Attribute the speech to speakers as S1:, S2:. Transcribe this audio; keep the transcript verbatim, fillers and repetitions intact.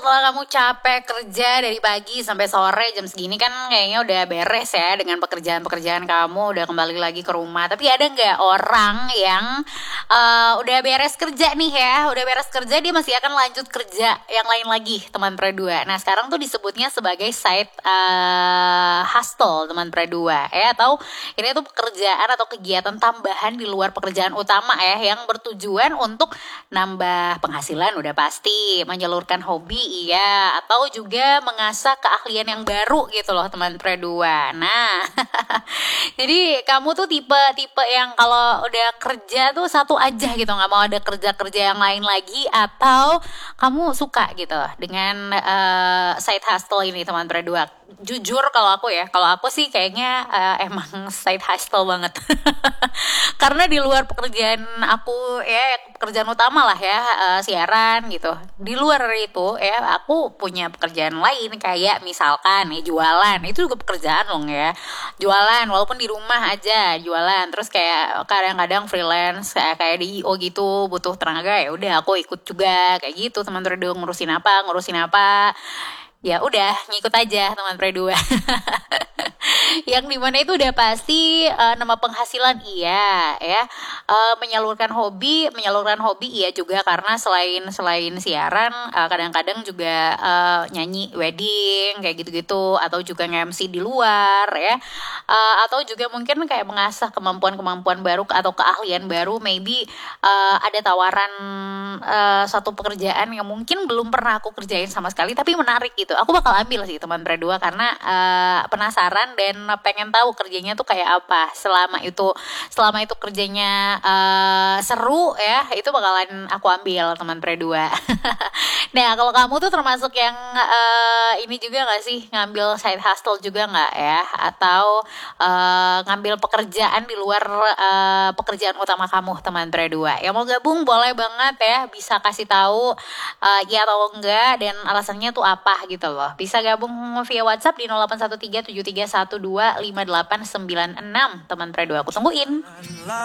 S1: Setelah kamu capek kerja dari pagi sampai sore jam segini kan kayaknya udah beres ya dengan pekerjaan-pekerjaan kamu, udah kembali lagi ke rumah. Tapi ada nggak orang yang eh, udah beres kerja nih ya, udah beres kerja dia masih akan lanjut kerja yang lain lagi, teman Predua. Nah sekarang tuh disebutnya sebagai side eh, hustle, teman Predua ya, atau ini tuh pekerjaan atau kegiatan tambahan di luar pekerjaan utama ya, yang bertujuan untuk nambah penghasilan udah pasti, menyalurkan hobi iya, atau juga mengasah keahlian yang baru gitu loh teman Predua. Nah, jadi kamu tuh tipe-tipe yang kalau udah kerja tuh satu aja gitu, nggak mau ada kerja-kerja yang lain lagi, atau kamu suka gitu dengan eh, side hustle ini teman Predua? Jujur kalau aku ya, kalau aku sih kayaknya eh, emang side hustle banget. Karena di luar pekerjaan aku ya, pekerjaan utama lah ya, eh, siaran gitu. Di luar itu ya aku punya pekerjaan lain, kayak misalkan nih jualan. Itu juga pekerjaan loh ya. Jualan walaupun di rumah aja jualan. Terus kayak kadang-kadang freelance kayak, kayak di I O gitu, butuh tenaga ya udah aku ikut juga kayak gitu. Teman Predua ngurusin apa, ngurusin apa. Ya udah ngikut aja teman Predua. Yang dimana itu udah pasti eh, nama penghasilan iya ya. Eh, menyalurkan hobi menyalurkan hobi iya juga, karena selain selain siaran eh, kadang-kadang juga eh, nyanyi wedding kayak gitu-gitu, atau juga nge-M C di luar ya. Eh, atau juga mungkin kayak mengasah kemampuan-kemampuan baru atau keahlian baru, maybe eh, ada tawaran eh, satu pekerjaan yang mungkin belum pernah aku kerjain sama sekali tapi menarik gitu, aku bakal ambil sih teman Predua, karena eh, penasaran dan pengen tahu kerjanya tuh kayak apa. Selama itu selama itu kerjanya eh, seru ya, itu bakalan aku ambil teman Predua. Nah kalau kamu tuh termasuk yang eh, ini juga nggak sih, ngambil side hustle juga nggak ya, atau eh, ngambil pekerjaan di luar eh, pekerjaan utama kamu teman Predua? Yang mau gabung boleh banget ya, bisa kasih tahu eh, ya atau enggak, dan alasannya tuh apa gitu loh. Bisa gabung via WhatsApp di nol delapan satu tiga tujuh tiga satu dua lima delapan sembilan enam teman Predua, aku tungguin.